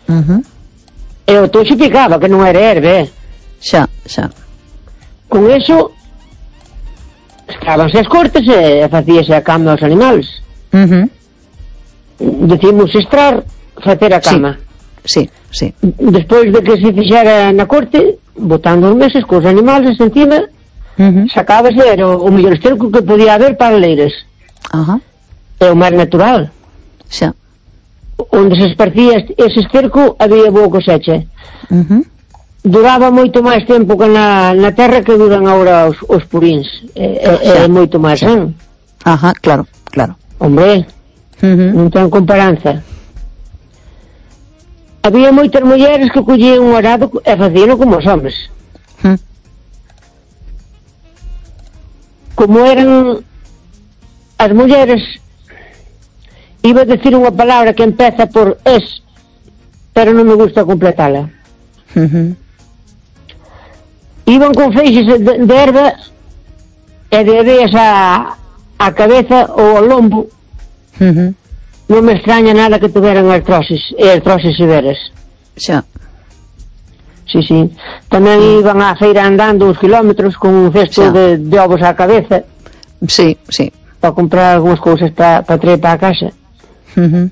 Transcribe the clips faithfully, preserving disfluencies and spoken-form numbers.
Uh-huh. E o touxe picaba, que non era herbe, eh? Xa, xa. Con eso estábanse as cortes e facíase a cama aos animales. Uh-huh. Decimos estrar, facer a cama. Sí, sí, sí. Despois de que se fixera na corte, botando os meses cos animales encima, uh-huh. sacábase, era o, o mellor esterco que podía haber para leiras. Ajá. É o máis natural. Xa. Onde se esparcía ese esterco había boa cosecha. Uh-huh. Duraba moito máis tempo que na, na terra que duran agora os, os purins. É, é, é moito máis sano. Ajá, claro, claro. Hombre, uh-huh. non ten comparanza. Había moitas mulleres que collían un arado e facían como os homes. Uh-huh. Como eran as mulleres, iba a decir unha palabra que empeza por es, pero non me gusta completala. Uh-huh. Iban con feixes de, de erva e de areas a, a cabeza ou ao lombo. Uh-huh. Non me extraña nada que tuveran artrosis e artrosis severas. Xa. Sí, sí. Tamén uh-huh. iban á feira andando uns kilómetros con un cesto de, de ovos á cabeza. Sí, sí. Para comprar algunhas cousas para pa traer para a casa. Uh-huh.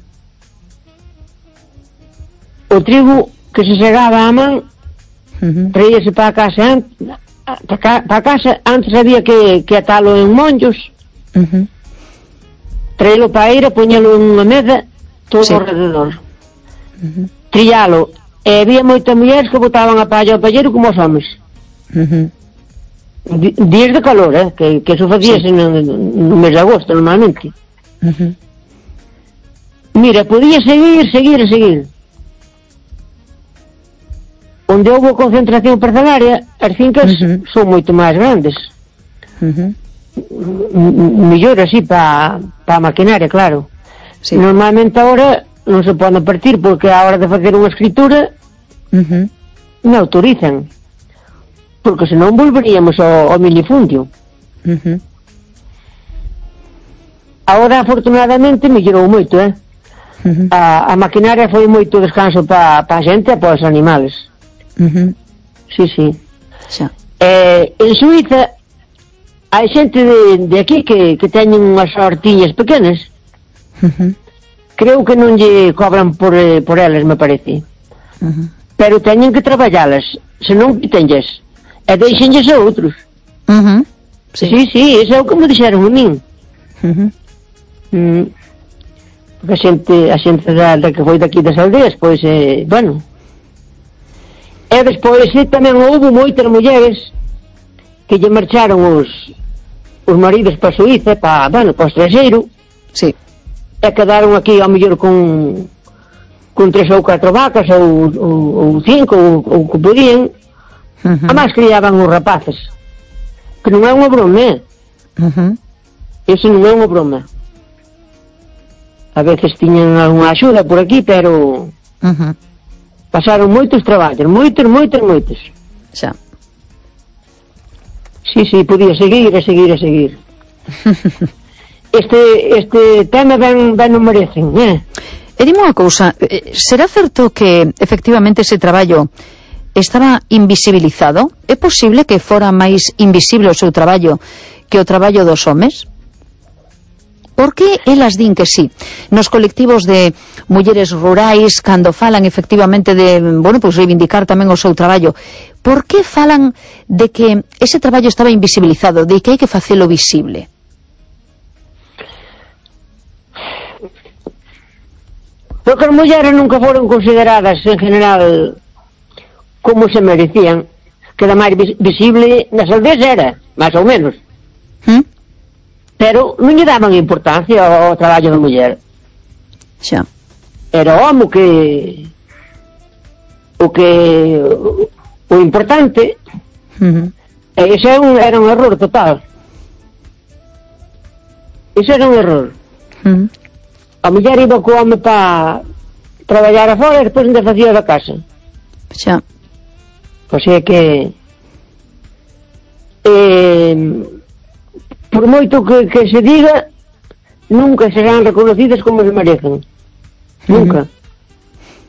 O trigo que se segaba á man, uh-huh. traíase para a casa para a casa, antes había que, que atalo en monllos, uh-huh. traílo para a eira, poñelo en unha mesa todo sí. alrededor, uh-huh. trillalo, e había moitas mulleres que botaban a palla ao palleiro como os homes. Uh-huh. Días de calor, eh, que, que eso facíase sí. no, no mes de agosto normalmente. Uh-huh. Mira, podía seguir, seguir e seguir. Onde houve concentración parcelaria, as fincas uh-huh. son moito máis grandes. Uh-huh. Mellor así para pa a maquinaria, claro. Sí. Normalmente agora non se pode partir porque a hora de facer unha escritura uh-huh. non autorizan, porque senón volveríamos ao, ao minifundio. Uh-huh. Agora afortunadamente mellorou moito, eh? Uh-huh. a, a maquinaria foi moito descanso para pa a xente e para os animales. Uh-huh. Sí, sí. Xa. Eh, en Suiza hai xente de, de aquí que, que teñen unhas hortiñas pequenas. Uh-huh. Creo que non lle cobran por, eh, por elas, me parece. Uh-huh. Pero teñen que traballalas, senón quítenlles e deixenlles a outros. Uh-huh. Sí, sí, sí, eso é o que me dixeron a min. Uh-huh. Mm. Porque a xente, a xente da, da que foi daqui das aldeas, pois, eh, bueno. E despois eh, tamén houve moitas mulleres que lle marcharon os os maridos para Suíza, para, bueno, para o estranxeiro. Sí. E quedaron aquí ao mellor con con tres ou catro vacas ou, ou, ou cinco ou, ou que podían. Uh-huh. Además criaban os rapaces, que non é unha broma, eh? Uh-huh. Eso non é unha broma. A veces tiñan algunha axuda por aquí, pero uh-huh. pasaron moitos traballos, moitos, moitos, moitos. Xa. Sí, sí, podía seguir e seguir e seguir. Este, este tema ben, ben non merecen, eh? E dime unha cousa, será certo que efectivamente ese traballo estaba invisibilizado? É posible que fora máis invisible o seu traballo que o traballo dos homes? Por que elas din que sí? Nos colectivos de mulleres rurais, cando falan efectivamente de, bueno, pois reivindicar tamén o seu traballo, por que falan de que ese traballo estaba invisibilizado, de que hai que facelo visible? Porque as mulleres nunca foron consideradas en general como se merecían, que da máis vis visible nas aldeas era, máis ou menos. ¿Mm? Pero non lle daban importancia ao traballo da muller. Xa. Era o home que o que o importante. Uh-huh. E ese era un, era un error total. Ese era un error. Uh-huh. A muller iba co home para traballar afora e depois ainda facía da casa. Xa. O sea que eh, por moito que, que se diga, nunca serán reconocidas como se merecen. Nunca. Uh-huh.